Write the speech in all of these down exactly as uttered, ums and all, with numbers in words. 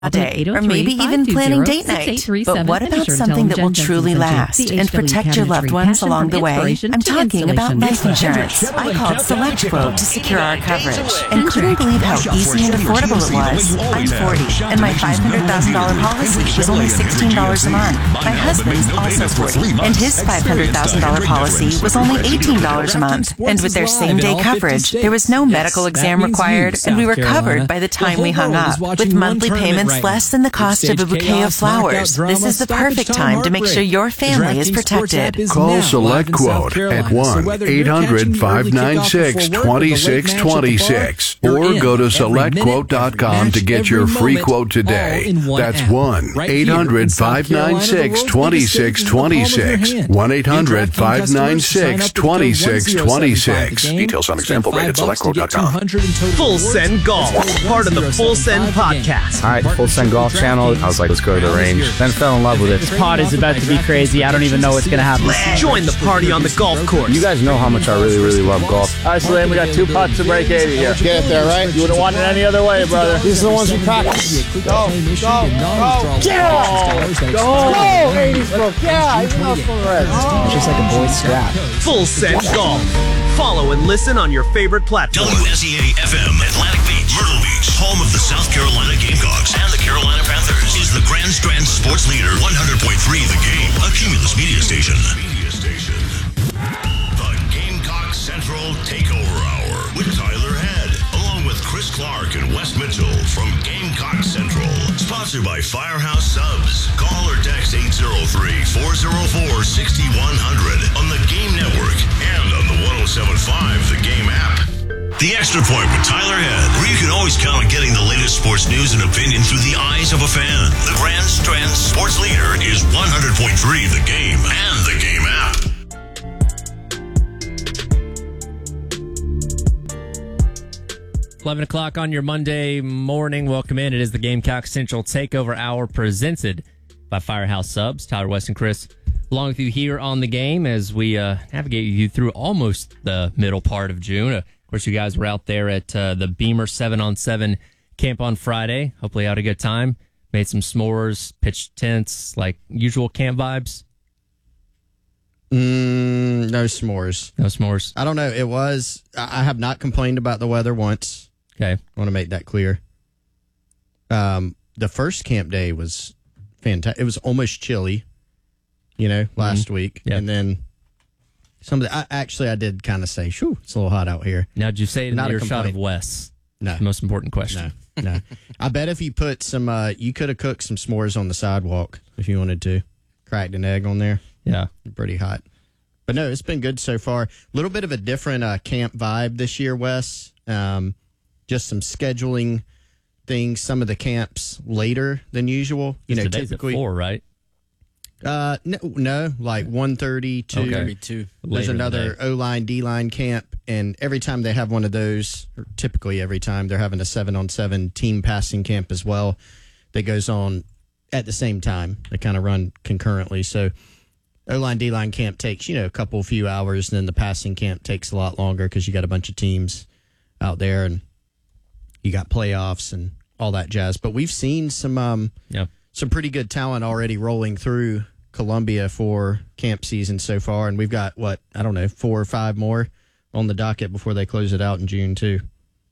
day, or maybe even planning date night. But what about something that will truly last and protect your loved ones along the way? I'm talking about life insurance. I called SelectQuote to secure our coverage and couldn't believe how easy and affordable it was. I'm forty, and my five hundred thousand dollars policy was only sixteen dollars a month. My husband's also forty, and his five hundred thousand dollars policy was only eighteen dollars a month. And with their same-day coverage, there was no medical exam required, and we were covered by the time we hung up. With monthly payments less than the cost of a bouquet of flowers, this is the perfect time to make sure your family is protected. Call SelectQuote at one eight hundred five nine six two six two six or go to select quote dot com to get your free quote today. That's one eight hundred five nine six two six two six. one eight hundred five nine six two six two six. Details on example rate at select quote dot com. Full Send Golf, part of the Full Send podcast. All right, Full Send Golf channel. I was like, let's go to the range. Then fell in love with it. This pod is about to be crazy. I don't even know what's going to happen. Join the party on the golf course. You guys know how much I really, really love golf. All right, Slim, we got two putts to break eighty here. Get it there, right? You wouldn't want it any other way, brother. These are the ones we practice. Go, go, go. Yeah! Go! Go! eighties book. Yeah, even though it's for the Reds. It's just like a boy's strap. Full Send Golf. Follow and listen on your favorite platform. W S E A F M, Atlantic Beach, Myrtle Beach, home of the South Carolina Gamecocks and the Carolina Panthers, is the Grand Strand Sports Leader, one hundred point three The Game, a Cumulus media station. Media station. The Gamecock Central Takeover Hour with Tyler Head, along with Chris Clark and Wes Mitchell from Gamecock Central. Sponsored by Firehouse Subs. Call or text eight oh three, four oh four, six one zero zero on the Game Network and on the one oh seven point five The Game app. The Extra Point with Tyler Head, where you can always count on getting the latest sports news and opinion through the eyes of a fan. The Grand Strand Sports Leader is one hundred point three The Game and the Game app. eleven o'clock on your Monday morning. Welcome in. It is the Gamecock Central Takeover Hour presented by Firehouse Subs. Tyler, West, and Chris along with you here on the game as we uh, navigate you through almost the middle part of June. Uh, of course, you guys were out there at uh, the Beamer seven on seven camp on Friday. Hopefully you had a good time. Made some s'mores, pitched tents, like usual camp vibes. Mm, no s'mores. No s'mores. I don't know. It was, I have not complained about the weather once. Okay. I want to make that clear. Um, the first camp day was fantastic. It was almost chilly, you know, last mm-hmm. week. Yep. And then some of the, I, actually, I did kind of say, shoo, it's a little hot out here. Now, did you say it in Not your a shot of complaint. Wes? No. The most important question. No, no. I bet if you put some, uh, you could have cooked some s'mores on the sidewalk if you wanted to. Cracked an egg on there. Yeah. Pretty hot. But no, it's been good so far. A little bit of a different uh, camp vibe this year, Wes. Um, just some scheduling things. Some of the camps later than usual. You know, today's typically at four, right? Uh, no, no, like one thirty to Okay. two. Later There's in the another day. O-line, D-line camp, and every time they have one of those, or typically every time, they're having a seven-on-seven team passing camp as well that goes on at the same time. They kind of run concurrently. So O-line, D-line camp takes, you know, a couple, few hours, and then the passing camp takes a lot longer because you got a bunch of teams out there, and you got playoffs and all that jazz. But we've seen some um, Yeah. some pretty good talent already rolling through Columbia for camp season so far, and we've got, what, I don't know, four or five more on the docket before they close it out in June, too.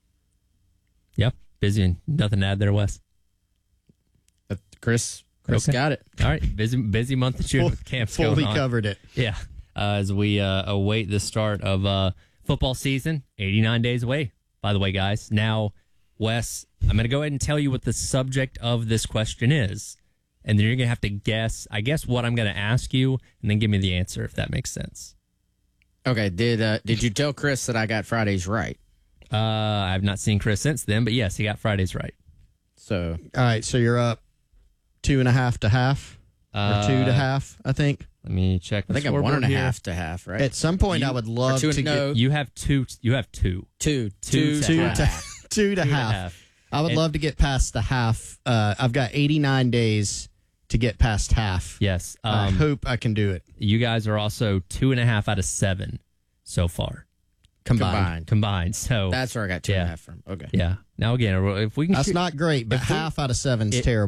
Yep. Busy and nothing to add there, Wes. Uh, Chris, Chris Okay. got it. All right. Busy busy month of June Full- with camps fully going on. covered it. Yeah. Uh, as we uh, await the start of uh, football season, eighty-nine days away, by the way, guys. Now, Wes, I'm going to go ahead and tell you what the subject of this question is. And then you're going to have to guess, I guess, what I'm going to ask you, and then give me the answer, if that makes sense. Okay, did uh, did you tell Chris that I got Fridays right? Uh, I've not seen Chris since then, but yes, he got Fridays right. So, All right, so you're up two and a half to half, Uh, or two to half, I think. Let me check. I the think I'm one scoreboard and a here. half to half, right? At some point, You- I would love two- to no. get You have two. You have two. two, Two two, to two half. to, two to Two and a half. half. I would And- love to get past the half. Uh, I've got eighty-nine days to get past half. Yes. I Um, hope I can do it. you guys are also two and a half out of seven so far. Combined. Combined. Combined. So That's where I got two yeah. and a half from. Okay. Yeah. Now again, if we can, that's shoot, not great, but half we, out of seven is terrible.